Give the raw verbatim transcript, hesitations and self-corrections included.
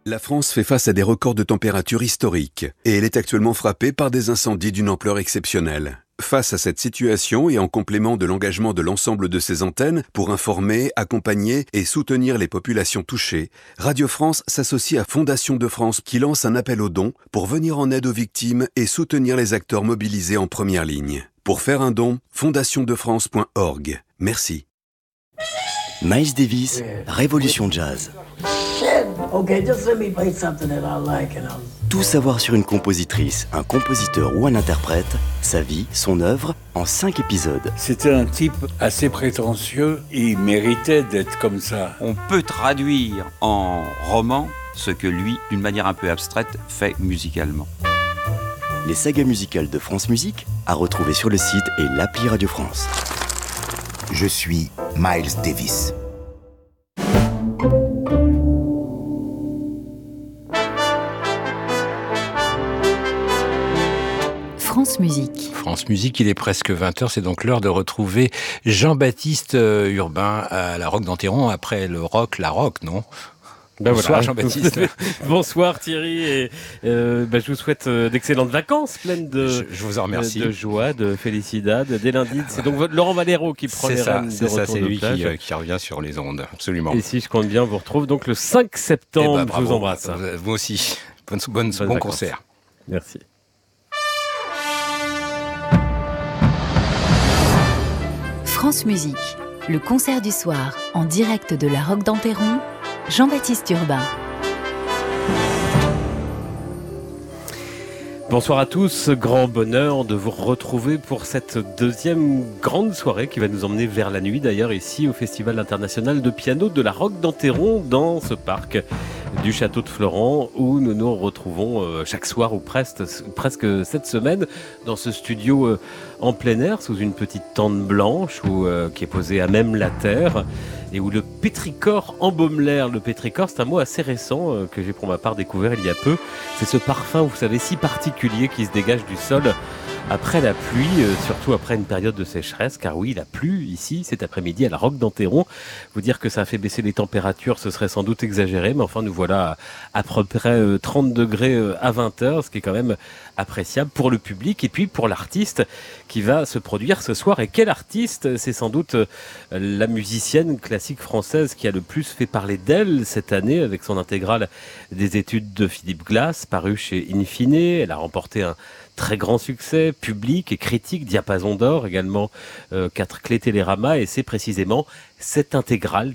La France fait face à des records de température historiques et elle est actuellement frappée par des incendies d'une ampleur exceptionnelle. Face à cette situation et en complément de l'engagement de l'ensemble de ses antennes pour informer, accompagner et soutenir les populations touchées, Radio France s'associe à Fondation de France qui lance un appel aux dons pour venir en aide aux victimes et soutenir les acteurs mobilisés en première ligne. Pour faire un don, fondation de france point org. Merci. Miles Davis, Révolution Jazz. Okay, just let me play something that I like and I'll... Tout savoir sur une compositrice, un compositeur ou un interprète, sa vie, son œuvre, en cinq épisodes. C'était un type assez prétentieux, il méritait d'être comme ça. On peut traduire en roman ce que lui, d'une manière un peu abstraite, fait musicalement. Les sagas musicales de France Musique, à retrouver sur le site et l'appli Radio France. Je suis Miles Davis. France Musique. France Musique, il est presque vingt heures, c'est donc l'heure de retrouver Jean-Baptiste Urbain à la Roque d'Enterron, après le rock, la rock, non ? Ben Bonsoir voilà. Jean-Baptiste. Bonsoir Thierry, et euh, ben je vous souhaite euh, d'excellentes vacances, pleines de, je, je vous en remercie. de, de joie, de felicidad. Dès lundi, c'est donc votre Laurent Valero qui prend c'est les ça, rênes c'est de ça, retour c'est de lui plage. qui, euh, qui revient sur les ondes, absolument. Et si je compte bien, vous retrouve donc le cinq septembre. Eh ben, je vous bravo. embrasse. Vous aussi. Bonne, bonne, Bonnes bon vacances. concert. Merci. France Musique, le concert du soir, en direct de la Roque d'Enterron, Jean-Baptiste Urbain. Bonsoir à tous, grand bonheur de vous retrouver pour cette deuxième grande soirée qui va nous emmener vers la nuit d'ailleurs ici au Festival international de piano de la Roque d'Enterron dans ce parc du château de Florent où nous nous retrouvons chaque soir ou presque, presque cette semaine dans ce studio en plein air sous une petite tente blanche où, euh, qui est posée à même la terre et où le pétrichor embaume l'air. Le pétrichor, c'est un mot assez récent euh, que j'ai pour ma part découvert il y a peu. C'est ce parfum, vous savez, si particulier qui se dégage du sol après la pluie, euh, surtout après une période de sécheresse, car oui, il a plu ici cet après-midi à la Roque d'Enterron. Vous dire que ça a fait baisser les températures, ce serait sans doute exagéré, mais enfin nous voilà à, à peu près euh, trente degrés euh, à vingt heures, ce qui est quand même appréciable pour le public et puis pour l'artiste qui va se produire ce soir. Et quel artiste ? C'est sans doute euh, la musicienne classique française qui a le plus fait parler d'elle cette année avec son intégrale des études de Philippe Glass, paru chez Infine. Elle a remporté un très grand succès, public et critique, Diapason d'or également, euh, quatre clés Télérama, et c'est précisément cette intégrale